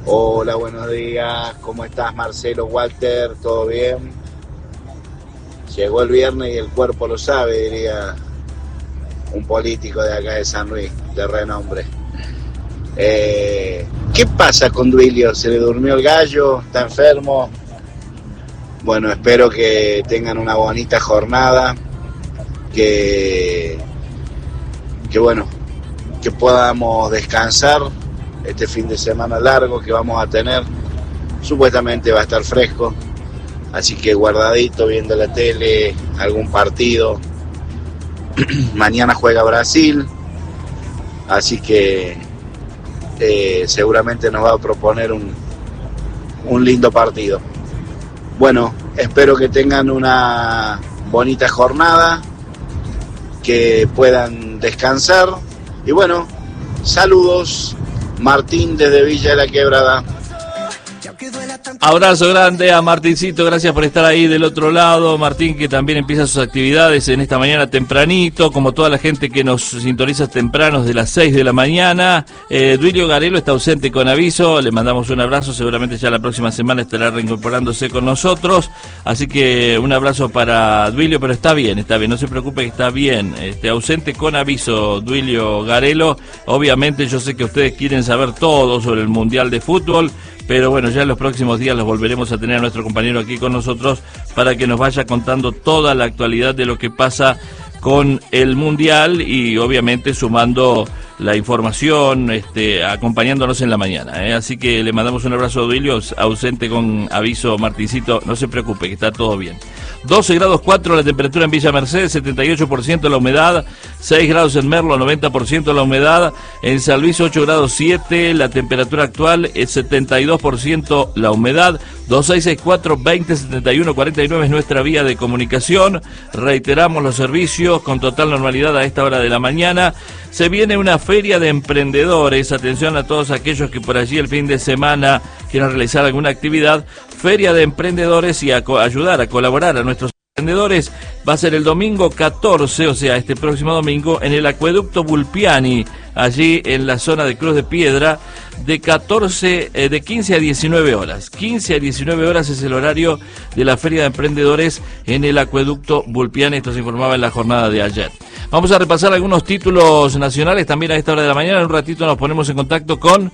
Hola, buenos días. ¿Cómo estás, Marcelo, Walter? ¿Todo bien? Llegó el viernes y el cuerpo lo sabe, diría un político de acá de San Luis, de renombre. ¿Qué pasa con Duilio? ¿Se le durmió el gallo? ¿Está enfermo? Bueno, espero que tengan una bonita jornada, que bueno, que podamos descansar este fin de semana largo que vamos a tener. Supuestamente va a estar fresco, así que guardadito viendo la tele, algún partido. Mañana juega Brasil, así que seguramente nos va a proponer un lindo partido. Bueno, espero que tengan una bonita jornada, que puedan descansar. Y bueno, saludos, Martín desde Villa de la Quebrada. Abrazo grande a Martincito, gracias por estar ahí del otro lado. Martín, que también empieza sus actividades en esta mañana tempranito, como toda la gente que nos sintoniza tempranos de las 6 de la mañana. Duilio Garelo está ausente con aviso, le mandamos un abrazo, seguramente ya la próxima semana estará reincorporándose con nosotros, así que un abrazo para Duilio, pero está bien, no se preocupe que está bien, ausente con aviso Duilio Garelo. Obviamente yo sé que ustedes quieren saber todo sobre el Mundial de Fútbol, pero bueno, ya en los próximos días los volveremos a tener a nuestro compañero aquí con nosotros para que nos vaya contando toda la actualidad de lo que pasa con el Mundial y obviamente sumando la información, acompañándonos en la mañana, Así que le mandamos un abrazo a Duilio, ausente con aviso Martincito, no se preocupe que está todo bien. 12 grados 4 la temperatura en Villa Mercedes, 78% la humedad, 6 grados en Merlo, 90% la humedad, en San Luis 8 grados 7, la temperatura actual es 72% la humedad, 2664-2071-49 es nuestra vía de comunicación, reiteramos los servicios con total normalidad a esta hora de la mañana. Se viene una feria de emprendedores, atención a todos aquellos que por allí el fin de semana quieran realizar alguna actividad, feria de emprendedores y ayudar a colaborar a nuestros emprendedores. Va a ser el domingo 14, o sea, este próximo domingo, en el Acueducto Bulpiani, allí en la zona de Cruz de Piedra, de 15 a 19 horas. 15 a 19 horas es el horario de la Feria de Emprendedores en el Acueducto Bulpiani, esto se informaba en la jornada de ayer. Vamos a repasar algunos títulos nacionales también a esta hora de la mañana. En un ratito nos ponemos en contacto con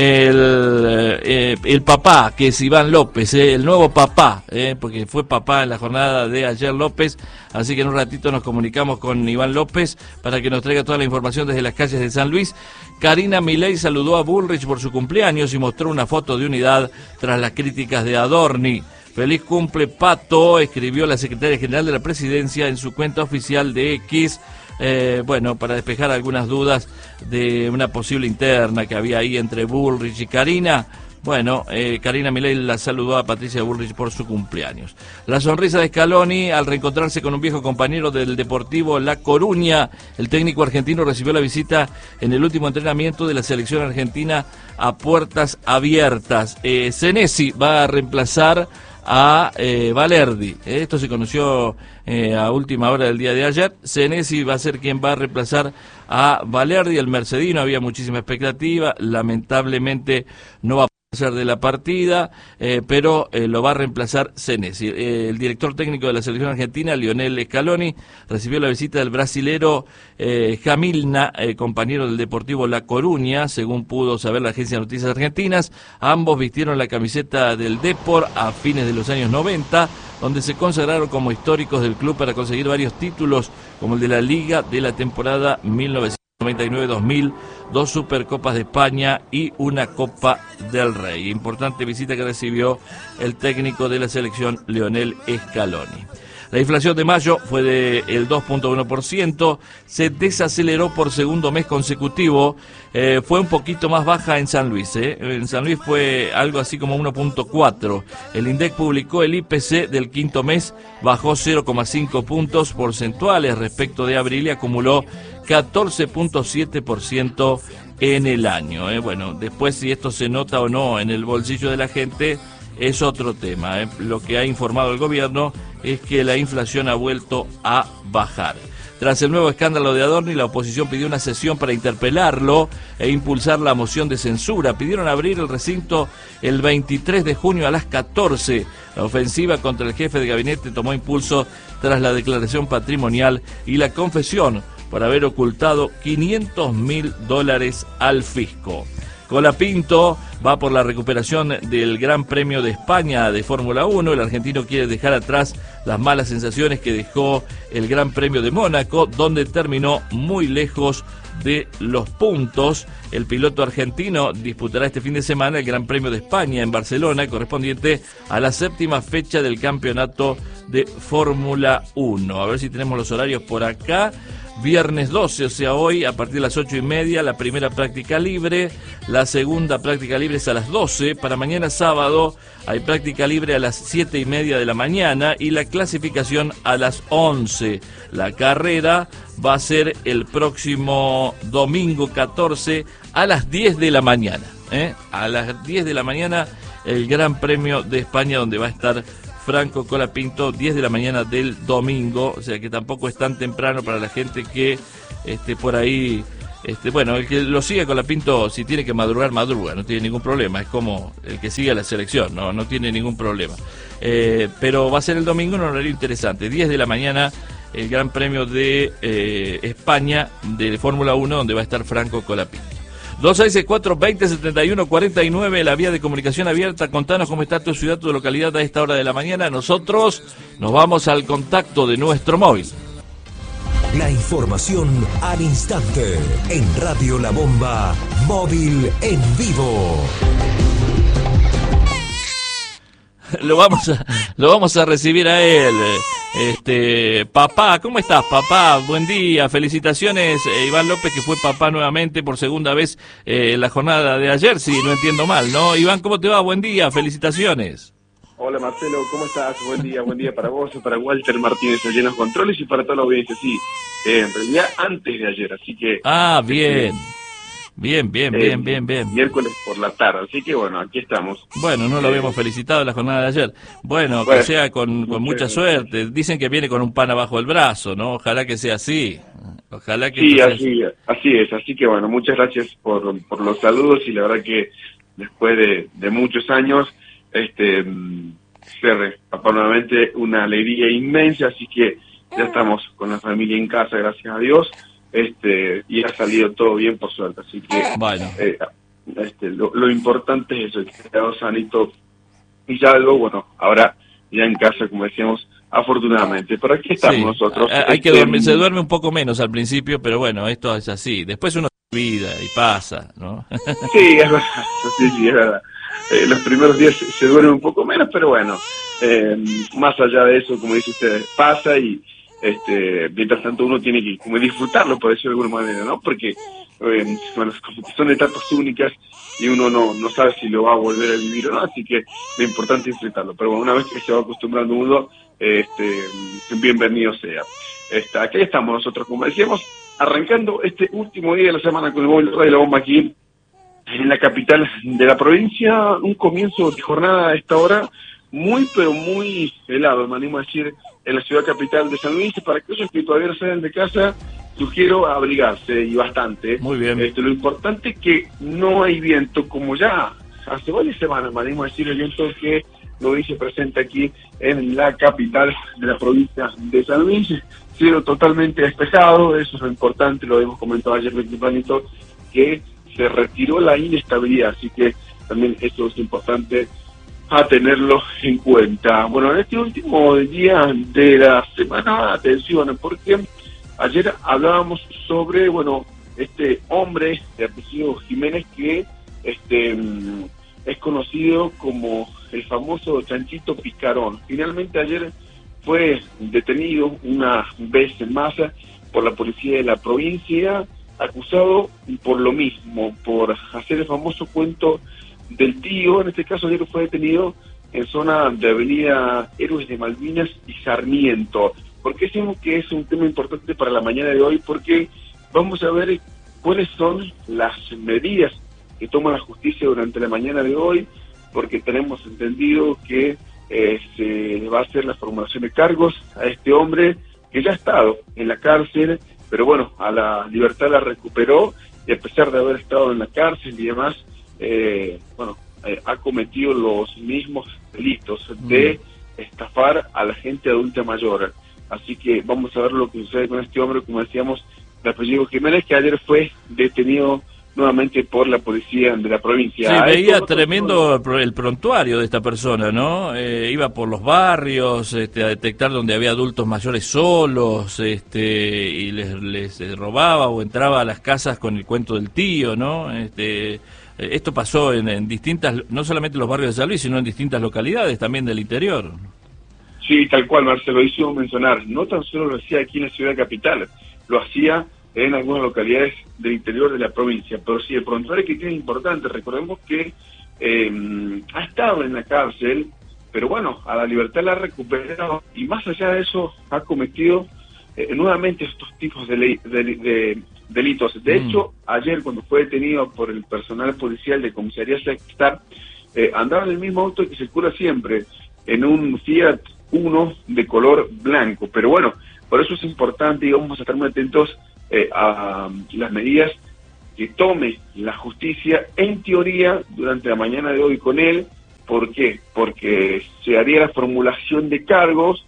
el papá, que es Iván López, el nuevo papá, porque fue papá en la jornada de ayer López, así que en un ratito nos comunicamos con Iván López para que nos traiga toda la información desde las calles de San Luis. Karina Milei saludó a Bullrich por su cumpleaños y mostró una foto de unidad tras las críticas de Adorni. Feliz cumple, Pato, escribió la secretaria general de la presidencia en su cuenta oficial de X, para despejar algunas dudas de una posible interna que había ahí entre Bullrich y Karina. Karina Milei la saludó a Patricia Bullrich por su cumpleaños. La sonrisa de Scaloni al reencontrarse con un viejo compañero del Deportivo La Coruña. El técnico argentino recibió la visita en el último entrenamiento de la selección argentina a puertas abiertas. Senesi va a reemplazar a Valerdi. Esto se conoció a última hora del día de ayer. Senesi va a ser quien va a reemplazar a Valerdi, el mercedino. Había muchísima expectativa, lamentablemente no va a ser de la partida, pero lo va a reemplazar Senesi. El director técnico de la selección argentina, Lionel Scaloni, recibió la visita del brasilero Jamilna, compañero del Deportivo La Coruña, según pudo saber la agencia de noticias argentinas. Ambos vistieron la camiseta del Depor a fines de los años 90, donde se consagraron como históricos del club para conseguir varios títulos, como el de la Liga de la temporada 1999-2000, 2 Supercopas de España y una Copa del Rey. Importante visita que recibió el técnico de la selección, Lionel Scaloni. La inflación de mayo fue del 2.1%, se desaceleró por segundo mes consecutivo, fue un poquito más baja en San Luis, En San Luis fue algo así como 1.4. El INDEC publicó el IPC del quinto mes, bajó 0,5 puntos porcentuales respecto de abril y acumuló 14.7% en el año. Después si esto se nota o no en el bolsillo de la gente es otro tema. Lo que ha informado el gobierno es que la inflación ha vuelto a bajar. Tras el nuevo escándalo de Adorni, la oposición pidió una sesión para interpelarlo e impulsar la moción de censura. Pidieron abrir el recinto el 23 de junio a las 14. La ofensiva contra el jefe de gabinete tomó impulso tras la declaración patrimonial y la confesión por haber ocultado $500.000 al fisco. Colapinto va por la recuperación del Gran Premio de España de Fórmula 1. El argentino quiere dejar atrás las malas sensaciones que dejó el Gran Premio de Mónaco, donde terminó muy lejos de los puntos. El piloto argentino disputará este fin de semana el Gran Premio de España en Barcelona, correspondiente a la 7ª fecha del campeonato de Fórmula 1. A ver si tenemos los horarios por acá. Viernes 12, o sea hoy, a partir de las 8:30, la primera práctica libre. La segunda práctica libre es a las 12. Para mañana sábado hay práctica libre a las 7:30 de la mañana y la clasificación a las 11. La carrera va a ser el próximo domingo 14 a las 10 de la mañana. A las 10 de la mañana el Gran Premio de España, donde va a estar Franco Colapinto, 10 de la mañana del domingo, o sea que tampoco es tan temprano para la gente que por ahí, bueno, el que lo siga Colapinto, si tiene que madrugar, madruga, no tiene ningún problema, es como el que sigue a la selección, no tiene ningún problema. Pero va a ser el domingo en un horario interesante, 10 de la mañana, el Gran Premio de España de Fórmula 1, donde va a estar Franco Colapinto. 264-2071-49, la vía de comunicación abierta. Contanos cómo está tu ciudad, tu localidad a esta hora de la mañana. Nosotros nos vamos al contacto de nuestro móvil. La información al instante en Radio La Bomba, móvil en vivo. Lo vamos a recibir a él. Papá, ¿cómo estás, papá? Buen día, felicitaciones, Iván López, que fue papá nuevamente por segunda vez en la jornada de ayer, si no entiendo mal, ¿no? Iván, ¿cómo te va? Buen día, felicitaciones. Hola Marcelo, ¿cómo estás? Buen día para vos, para Walter Martínez allí en los controles y para toda la audiencia, sí, en realidad antes de ayer, así que... Ah, bien. Bien. Miércoles por la tarde, así que bueno, aquí estamos. Bueno, no lo habíamos felicitado en la jornada de ayer. Bueno, que sea con mucha suerte. Dicen que viene con un pan abajo del brazo, ¿no? Ojalá que sea así. Ojalá que sí, así es. Así que bueno, muchas gracias por los saludos y la verdad que después de muchos años, ser papá nuevamente una alegría inmensa, así que ya estamos con la familia en casa, gracias a Dios. Y ha salido todo bien por suerte, así que bueno. Lo importante es eso, que ha quedado sanito y ya algo, bueno, ahora ya en casa, como decíamos, afortunadamente, pero aquí estamos nosotros. Hay que se duerme un poco menos al principio, pero bueno, esto es así, después uno se olvida y pasa, ¿no? Sí, es verdad, sí, es verdad. Los primeros días se duerme un poco menos, pero bueno, más allá de eso, como dice usted, pasa y mientras tanto uno tiene que como disfrutarlo, por decirlo de alguna manera, ¿no? Porque bueno, como que son etapas únicas y uno no sabe si lo va a volver a vivir o no, así que lo importante es disfrutarlo. Pero bueno, una vez que se va acostumbrando uno, bienvenido sea. Aquí estamos nosotros, como decíamos, arrancando este último día de la semana con el móvil de La Bomba aquí en la capital de la provincia. Un comienzo de jornada a esta hora muy, pero muy helado, me animo a decir, en la ciudad capital de San Luis. Para aquellos que todavía no salen de casa, sugiero abrigarse y bastante. Muy bien. Lo importante es que no hay viento, como ya hace varias semanas, me animo a decir, el viento que lo dice presente aquí en la capital de la provincia de San Luis. Cielo totalmente despejado, eso es lo importante, lo hemos comentado ayer tempranito, que se retiró la inestabilidad, así que también eso es importante a tenerlo en cuenta. Bueno, en este último día de la semana, atención, porque ayer hablábamos sobre, bueno, este hombre de apellido Jiménez que es conocido como el famoso Chanchito Picarón. Finalmente ayer fue detenido una vez más por la policía de la provincia, acusado por lo mismo, por hacer el famoso cuento del tío. En este caso ayer fue detenido en zona de avenida Héroes de Malvinas y Sarmiento. ¿Por qué decimos que es un tema importante para la mañana de hoy? Porque vamos a ver cuáles son las medidas que toma la justicia durante la mañana de hoy, porque tenemos entendido que se va a hacer la formulación de cargos a este hombre que ya ha estado en la cárcel, pero bueno, a la libertad la recuperó, y a pesar de haber estado en la cárcel y demás, ha cometido los mismos delitos de estafar a la gente adulta mayor. Así que vamos a ver lo que sucede con este hombre, como decíamos, de apellido Jiménez, que ayer fue detenido nuevamente por la policía de la provincia. Sí, veía tremendo el prontuario de esta persona, ¿no? Iba por los barrios a detectar donde había adultos mayores solos, y les robaba o entraba a las casas con el cuento del tío, ¿no? Esto pasó en distintas, no solamente en los barrios de San Luis, sino en distintas localidades también del interior. Sí, tal cual, Marcelo, hizo mencionar, no tan solo lo hacía aquí en la ciudad capital, lo hacía en algunas localidades del interior de la provincia, pero sí, el prontuario que tiene importante, recordemos que ha estado en la cárcel, pero bueno, a la libertad la ha recuperado, y más allá de eso, ha cometido nuevamente estos tipos de delitos. De hecho, ayer cuando fue detenido por el personal policial de Comisaría Sexta, andaba en el mismo auto que circula siempre, en un Fiat Uno de color blanco, pero bueno, por eso es importante y vamos a estar muy atentos a las medidas que tome la justicia, en teoría, durante la mañana de hoy con él. ¿Por qué? Porque se haría la formulación de cargos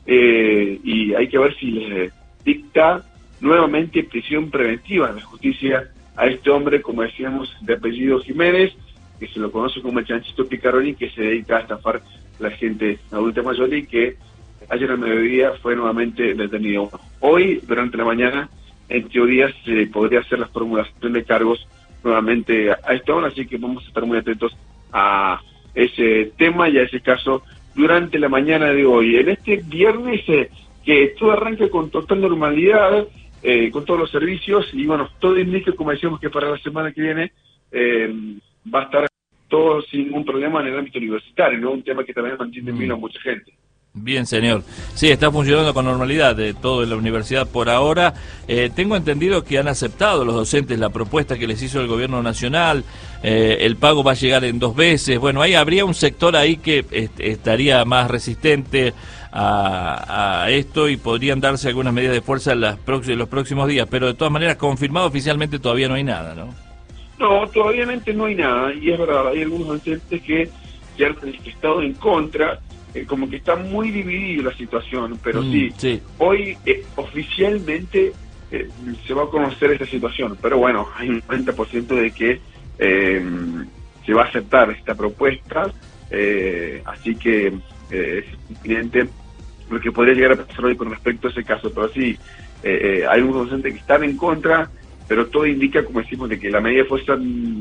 y hay que ver si le dicta nuevamente prisión preventiva a la justicia a este hombre, como decíamos, de apellido Jiménez, que se lo conoce como el Chanchito Picaroni, que se dedica a estafar a la gente adulta mayor y que ayer al mediodía fue nuevamente detenido. Hoy, durante la mañana, en teoría se podría hacer la formulación de cargos nuevamente a esta hora, así que vamos a estar muy atentos a ese tema y a ese caso durante la mañana de hoy. En este viernes que todo arranca con total normalidad, con todos los servicios, y bueno, todo indica, como decíamos, que para la semana que viene va a estar todo sin ningún problema en el ámbito universitario, ¿no? Un tema que también mantiene en vilo a mucha gente. Bien, señor. Sí, está funcionando con normalidad todo en la universidad por ahora. Tengo entendido que han aceptado los docentes la propuesta que les hizo el gobierno nacional. El pago va a llegar en 2 veces. Bueno, ahí habría un sector ahí que estaría más resistente a esto y podrían darse algunas medidas de fuerza en los próximos días. Pero de todas maneras, confirmado oficialmente todavía no hay nada, ¿no? No, todavía no hay nada. Y es verdad, hay algunos docentes que ya han estado en contra. Como que está muy dividida la situación, pero sí. Hoy oficialmente se va a conocer esta situación, pero bueno, hay un 90% de que se va a aceptar esta propuesta, así que es evidente lo que podría llegar a pasar hoy con respecto a ese caso, pero sí, hay unos docentes que están en contra, pero todo indica, como decimos, de que la medida de fuerza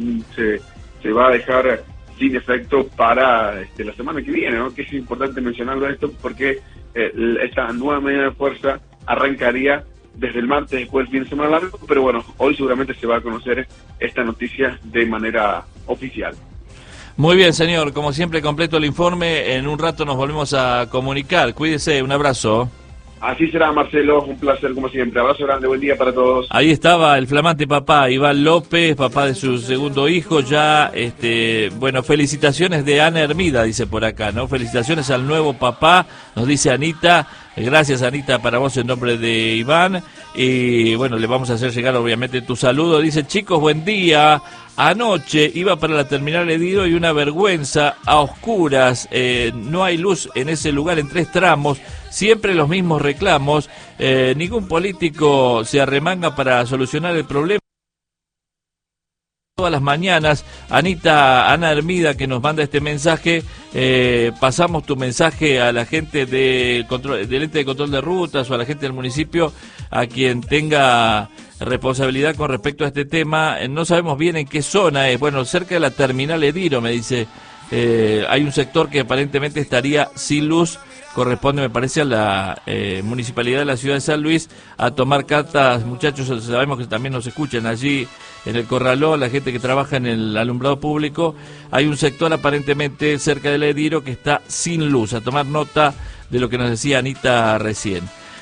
se va a dejar sin efecto para la semana que viene, ¿no? Que es importante mencionarlo esto porque esta nueva medida de fuerza arrancaría desde el martes después del fin de semana largo, pero bueno, hoy seguramente se va a conocer esta noticia de manera oficial. Muy bien, señor, como siempre completo el informe, en un rato nos volvemos a comunicar, cuídese, un abrazo. Así será, Marcelo, un placer como siempre. Abrazo grande, buen día para todos. Ahí estaba el flamante papá, Iván López, papá de su segundo hijo, ya, bueno, felicitaciones de Ana Hermida, dice por acá, ¿no? Felicitaciones al nuevo papá, nos dice Anita, gracias Anita para vos en nombre de Iván, y bueno, le vamos a hacer llegar obviamente tu saludo, dice, chicos, buen día. Anoche iba para la terminal Edido y una vergüenza, a oscuras, no hay luz en ese lugar en 3 tramos, siempre los mismos reclamos, ningún político se arremanga para solucionar el problema. Todas las mañanas, Ana Hermida, que nos manda este mensaje, pasamos tu mensaje a la gente del ente de control de rutas o a la gente del municipio, a quien tenga responsabilidad con respecto a este tema. No sabemos bien en qué zona es, bueno, cerca de la terminal Ediro, me dice, hay un sector que aparentemente estaría sin luz, corresponde, me parece, a la municipalidad de la ciudad de San Luis, a tomar cartas. Muchachos, sabemos que también nos escuchan allí en el Corralón, la gente que trabaja en el alumbrado público. Hay un sector aparentemente cerca del Ediro que está sin luz, a tomar nota de lo que nos decía Anita recién.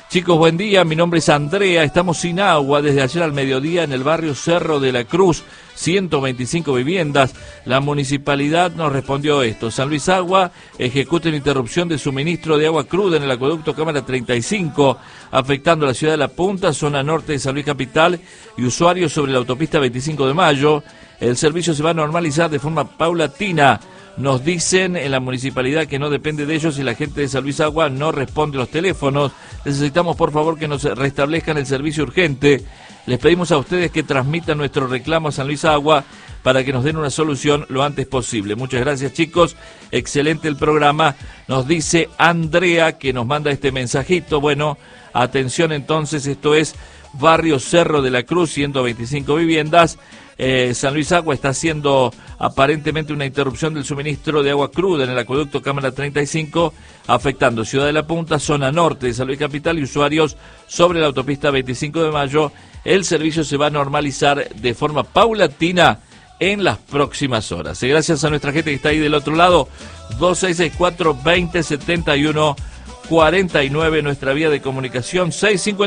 Chicos, buen día, mi nombre es Andrea, estamos sin agua desde ayer al mediodía en el barrio Cerro de la Cruz, 125 viviendas. La municipalidad nos respondió esto: San Luis Agua ejecuta una interrupción de suministro de agua cruda en el acueducto Cámara 35, afectando la ciudad de La Punta, zona norte de San Luis Capital y usuarios sobre la autopista 25 de Mayo. El servicio se va a normalizar de forma paulatina. Nos dicen en la municipalidad que no depende de ellos y la gente de San Luis Agua no responde los teléfonos. Necesitamos por favor que nos restablezcan el servicio urgente. Les pedimos a ustedes que transmitan nuestro reclamo a San Luis Agua para que nos den una solución lo antes posible. Muchas gracias, chicos, excelente el programa. Nos dice Andrea, que nos manda este mensajito. Bueno, atención entonces, esto es barrio Cerro de la Cruz, 125 viviendas. San Luis Agua está haciendo aparentemente una interrupción del suministro de agua cruda en el acueducto Cámara 35, afectando Ciudad de La Punta, zona norte de San Luis Capital y usuarios sobre la autopista 25 de Mayo. El servicio se va a normalizar de forma paulatina en las próximas horas. Gracias a nuestra gente que está ahí del otro lado. 2664-2071-49, nuestra vía de comunicación. 650